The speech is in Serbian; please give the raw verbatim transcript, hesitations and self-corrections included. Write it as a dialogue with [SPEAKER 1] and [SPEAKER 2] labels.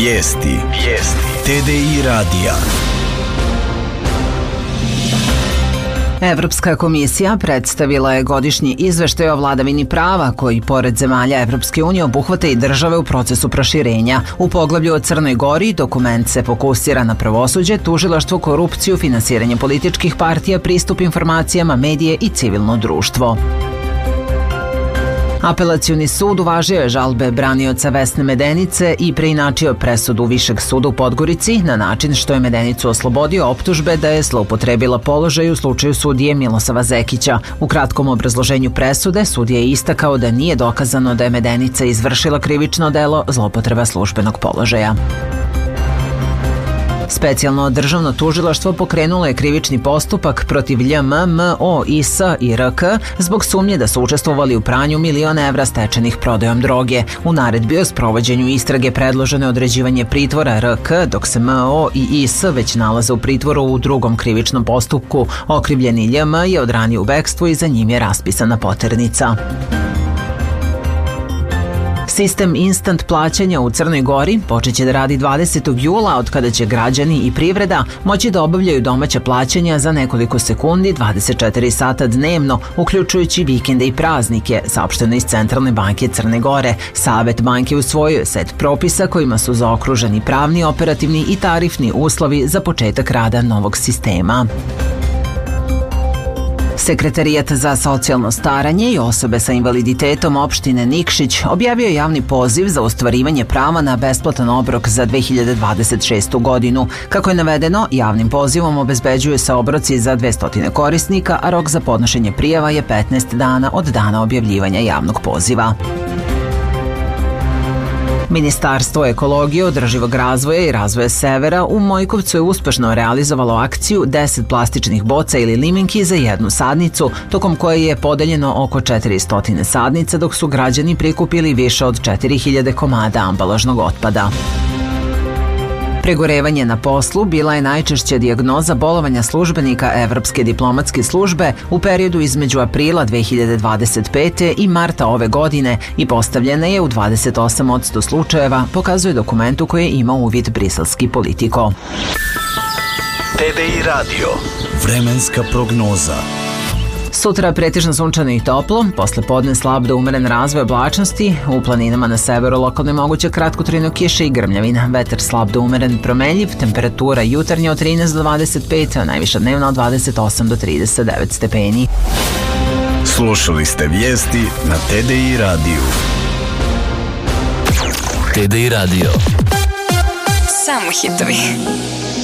[SPEAKER 1] Vijesti. Vijesti. T D I radija.
[SPEAKER 2] Evropska komisija predstavila je godišnji izveštaj o vladavini prava koji, pored zemalja Evropske unije, obuhvata i države u procesu proširenja. U poglavlju o Crnoj Gori dokument se fokusira na pravosuđe, tužilaštvo, korupciju, finansiranje političkih partija, pristup informacijama, medije i civilno društvo. Apelacioni sud uvažio je žalbe branioca Vesne Medenice i preinačio presudu Višeg suda u Podgorici na način što je Medenicu oslobodio optužbe da je zloupotrebila položaj u slučaju sudije Milosava Zekića. U kratkom obrazloženju presude sudija je istakao da nije dokazano da je Medenica izvršila krivično delo zloupotreba službenog položaja. Specijalno državno tužilaštvo pokrenulo je krivični postupak protiv L M, M O, I S i R K zbog sumnje da su učestvovali u pranju miliona evra stečenih prodajom droge. U naredbi o sprovođenju istrage predloženo je određivanje pritvora R K, dok se M O i I S već nalaze u pritvoru u drugom krivičnom postupku. Okrivljeni L M je odranio u bekstvu i za njim je raspisana poternica. Sistem instant plaćanja u Crnoj Gori počeće da radi dvadesetog jula, od kada će građani i privreda moći da obavljaju domaća plaćanja za nekoliko sekundi dvadeset četiri sata dnevno, uključujući vikende i praznike, saopšteno iz Centralne banke Crne Gore. Savet banke usvojio je set propisa kojima su zaokruženi pravni, operativni i tarifni uslovi za početak rada novog sistema. Sekretarijat za socijalno staranje i osobe sa invaliditetom opštine Nikšić objavio je javni poziv za ostvarivanje prava na besplatan obrok za dve hiljade dvadeset šestu godinu. Kako je navedeno, javnim pozivom obezbeđuju se obroci za dvesta korisnika, a rok za podnošenje prijava je petnaest dana od dana objavljivanja javnog poziva. Ministarstvo ekologije, održivog razvoja i razvoja Severa u Mojkovcu je uspešno realizovalo akciju deset plastičnih boca ili limenki za jednu sadnicu, tokom koje je podeljeno oko četiristo sadnica, dok su građani prikupili više od četiri hiljade komada ambalažnog otpada. Pregorevanje na poslu bila je najčešća dijagnoza bolovanja službenika Evropske diplomatske službe u periodu između aprila dve hiljade dvadeset pete i marta ove godine i postavljena je u dvadeset osam posto slučajeva, pokazuje dokument u koji je imao uvid briselski Politico.
[SPEAKER 1] T D I radio. Vremenska prognoza.
[SPEAKER 2] Sutra pretežno sunčano i toplo, posle podne slab do umeren razvoj oblačnosti, u planinama na severu lokalno je moguća kratkotrajna kiša i grmljavina, vetar slab do umeren promenljiv, temperatura jutarnja od trinaest do dvadeset pet, a najviša dnevna od dvadeset osam do trideset devet stepeni.
[SPEAKER 1] Slušali ste vijesti na T D I radiju.
[SPEAKER 3] T D I radio. Samo hitovi.